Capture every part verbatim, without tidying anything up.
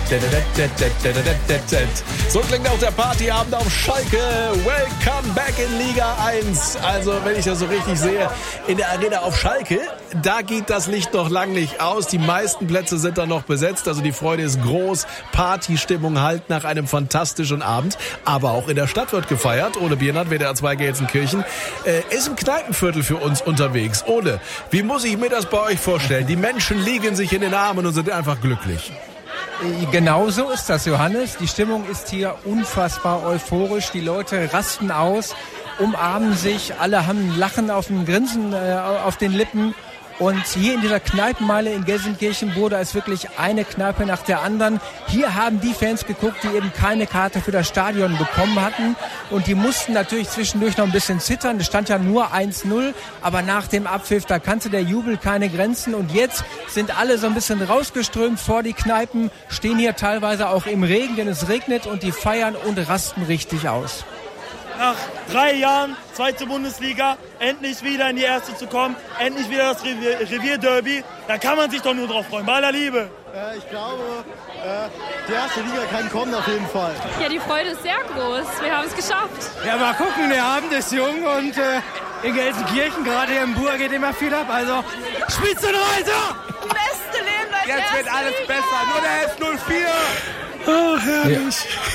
So klingt auch der Partyabend auf Schalke. Welcome back in Liga eins. Also, wenn ich das so richtig sehe, in der Arena auf Schalke, da geht das Licht noch lang nicht aus. Die meisten Plätze sind da noch besetzt. Also die Freude ist groß. Partystimmung halt nach einem fantastischen Abend. Aber auch in der Stadt wird gefeiert. Ole Biernat, W D R zwei Gelsenkirchen, äh, ist im Kneipenviertel für uns unterwegs. Ole, wie muss ich mir das bei euch vorstellen? Die Menschen liegen sich in den Armen und sind einfach glücklich. Genau so ist das, Johannes. Die Stimmung ist hier unfassbar euphorisch. Die Leute rasten aus, umarmen sich. Alle haben ein Lachen auf dem Grinsen äh, auf den Lippen. Und hier in dieser Kneipenmeile in Gelsenkirchen wurde es wirklich eine Kneipe nach der anderen. Hier haben die Fans geguckt, die eben keine Karte für das Stadion bekommen hatten. Und die mussten natürlich zwischendurch noch ein bisschen zittern. Es stand ja nur eins null. Aber nach dem Abpfiff, da kannte der Jubel keine Grenzen. Und jetzt sind alle so ein bisschen rausgeströmt vor die Kneipen, stehen hier teilweise auch im Regen, denn es regnet, und die feiern und rasten richtig aus. Nach drei Jahren, zweite Bundesliga, endlich wieder in die erste zu kommen, endlich wieder das Revier, Revierderby, da kann man sich doch nur drauf freuen, bei aller Liebe. Äh, ich glaube, äh, die erste Liga kann kommen auf jeden Fall. Ja, die Freude ist sehr groß, wir haben es geschafft. Ja, mal gucken, der Abend ist jung und äh, in Gelsenkirchen, gerade hier im Bur, geht immer viel ab, also Spitzenreiter! Beste Leben als Jetzt wird alles Liga. besser, nur der S null vier! Oh, herrlich.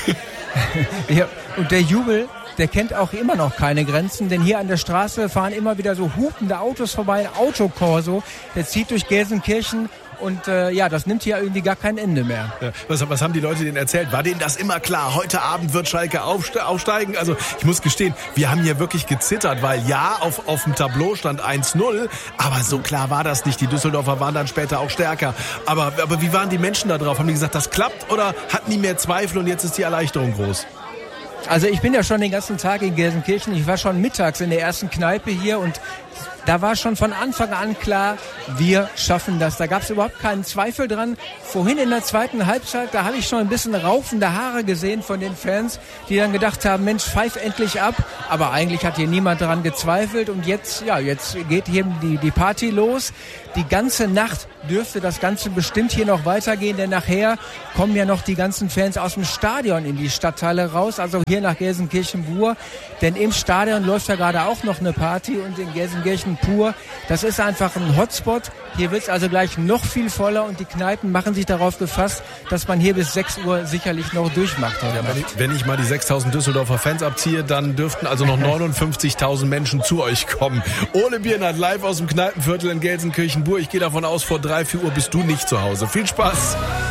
Ja. Ja, und der Jubel, der kennt auch immer noch keine Grenzen, denn hier an der Straße fahren immer wieder so hupende Autos vorbei, ein Autokorso, der zieht durch Gelsenkirchen und äh, ja, das nimmt hier irgendwie gar kein Ende mehr. Ja, was, was haben die Leute denen erzählt? War denen das immer klar? Heute Abend wird Schalke aufste- aufsteigen? Also ich muss gestehen, wir haben hier wirklich gezittert, weil ja, auf, auf dem Tableau stand eins null, aber so klar war das nicht. Die Düsseldorfer waren dann später auch stärker. Aber, aber wie waren die Menschen da drauf? Haben die gesagt, das klappt, oder hatten die mehr Zweifel und jetzt ist die Erleichterung groß? Also ich bin ja schon den ganzen Tag in Gelsenkirchen. Ich war schon mittags in der ersten Kneipe hier und da war schon von Anfang an klar, wir schaffen das. Da gab es überhaupt keinen Zweifel dran. Vorhin in der zweiten Halbzeit, da habe ich schon ein bisschen raufende Haare gesehen von den Fans, die dann gedacht haben, Mensch, pfeif endlich ab. Aber eigentlich hat hier niemand daran gezweifelt. Und jetzt, ja, jetzt geht hier die, die Party los. Die ganze Nacht dürfte das Ganze bestimmt hier noch weitergehen, denn nachher kommen ja noch die ganzen Fans aus dem Stadion in die Stadtteile raus, also hier nach Gelsenkirchen-Bur. Denn im Stadion läuft ja gerade auch noch eine Party und in Gelsenkirchen-Pur, das ist einfach ein Hotspot. Hier wird es also gleich noch viel voller und die Kneipen machen sich darauf gefasst, dass man hier bis sechs Uhr sicherlich noch durchmacht. Ja, wenn, ich, wenn ich mal die sechstausend Düsseldorfer Fans abziehe, dann dürften also noch neunundfünfzigtausend Menschen zu euch kommen. Ole Biernat live aus dem Kneipenviertel in Gelsenkirchen-Bur. Ich gehe davon aus, vor drei, vier Uhr bist du nicht zu Hause. Viel Spaß!